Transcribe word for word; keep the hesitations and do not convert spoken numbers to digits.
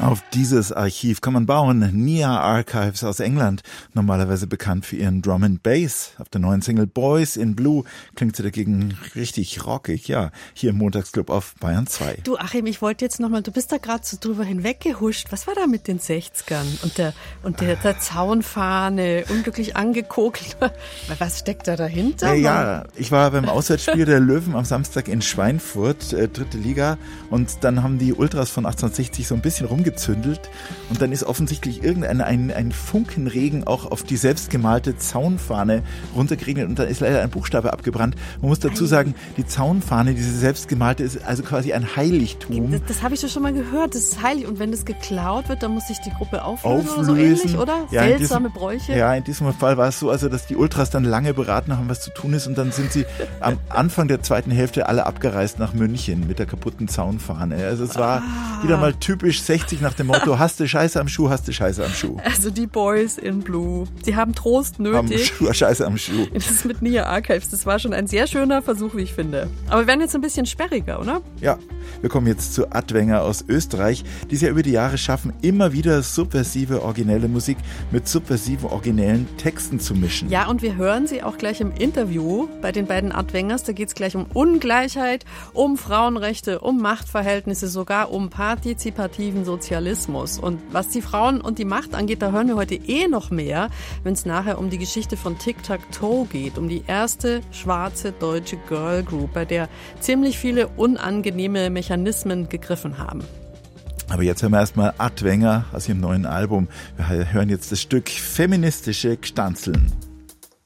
Auf dieses Archiv kann man bauen. Nia Archives aus England, normalerweise bekannt für ihren Drum and Bass. Auf der neuen Single Boys in Blue klingt sie dagegen richtig rockig. Ja, hier im Montagsclub auf Bayern zwei. Du Achim, ich wollte jetzt nochmal, du bist da gerade so drüber hinweggehuscht. Was war da mit den sechzigern und der, und der, der Zaunfahne, unglücklich angekokelt? Was steckt da dahinter? Äh, ja, ich war beim Auswärtsspiel der Löwen am Samstag in Schweinfurt, äh, dritte Liga, und dann haben die Ultras von achtzehnhundertsechzig so ein bisschen rumgezündelt und dann ist offensichtlich irgendein ein, ein Funkenregen auch auf die selbstgemalte Zaunfahne runtergeregnet und da ist leider ein Buchstabe abgebrannt. Man muss dazu sagen, die Zaunfahne, diese selbstgemalte, ist also quasi ein Heiligtum. Das, das habe ich doch schon mal gehört, das ist heilig und wenn das geklaut wird, dann muss sich die Gruppe auflösen, auflösen. oder so ähnlich, oder? Ja, Seltsame diesem, Bräuche. Ja, in diesem Fall war es so, also dass die Ultras dann lange beraten haben, was zu tun ist und dann sind sie am Anfang der zweiten Hälfte alle abgereist nach München mit der kaputten Zaunfahne. Also es war ah. wieder mal typisch sechzig nach dem Motto, hast du Scheiße am Schuh, hast du Scheiße am Schuh. Also die Boys in Blue, die haben Trost nötig. Haben Schuh, Scheiße am Schuh. Das ist mit Nia Archives, das war schon ein sehr schöner Versuch, wie ich finde. Aber wir werden jetzt ein bisschen sperriger, oder? Ja, wir kommen jetzt zu Adwenger aus Österreich, die es ja über die Jahre schaffen, immer wieder subversive, originelle Musik mit subversiven, originellen Texten zu mischen. Ja, und wir hören sie auch gleich im Interview bei den beiden Adwengers. Da geht es gleich um Ungleichheit, um Frauenrechte, um Machtverhältnisse, sogar um partizipativen Sozialismus. Und was die Frauen und die Macht angeht, da hören wir heute eh noch mehr, wenn es nachher um die Geschichte von Tic-Tac-Toe geht, um die erste schwarze deutsche Girl Group, bei der ziemlich viele unangenehme Mechanismen gegriffen haben. Aber jetzt hören wir erstmal Adwenger aus ihrem neuen Album. Wir hören jetzt das Stück Feministische Gstanzeln.